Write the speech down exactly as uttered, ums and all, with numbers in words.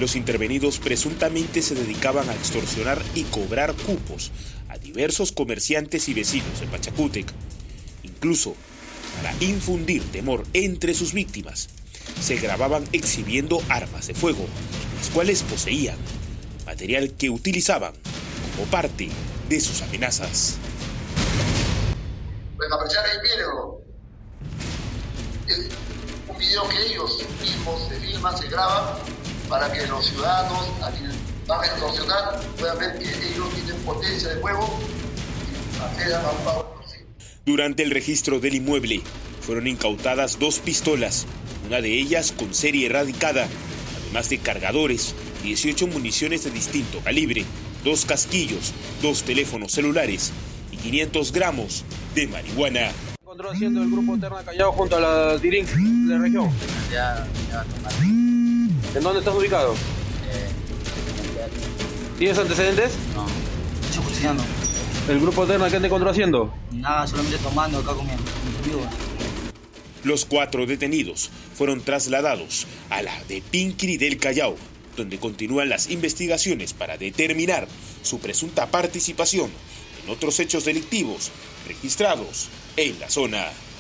Los intervenidos presuntamente se dedicaban a extorsionar y cobrar cupos a diversos comerciantes y vecinos de Pachacútec. Incluso, para infundir temor entre sus víctimas, se grababan exhibiendo armas de fuego, las cuales poseían, material que utilizaban como parte de sus amenazas. Pueden apreciar ahí, mírenlo. Es un video que ellos mismos se filman, se graban, para que los ciudadanos a quienes van a extorsionar puedan ver que ellos tienen potencia de fuego y accedan a un pago. Durante el registro del inmueble fueron incautadas dos pistolas, una de ellas con serie erradicada, además de cargadores, dieciocho municiones de distinto calibre, dos casquillos, dos teléfonos celulares y quinientos gramos de marihuana. Encontró haciendo el grupo Terna Callao junto a la Tirín de la región. Ya, ya, ¿En dónde estás ubicado? eh, ¿Tienes antecedentes? no, estoy justiciando. ¿El grupo Terna qué te encontró haciendo? Nada, solamente tomando acá con mi- con mis amigos. Los cuatro detenidos fueron trasladados a la de Pinquiri del Callao, donde continúan las investigaciones para determinar su presunta participación en otros hechos delictivos registrados en la zona.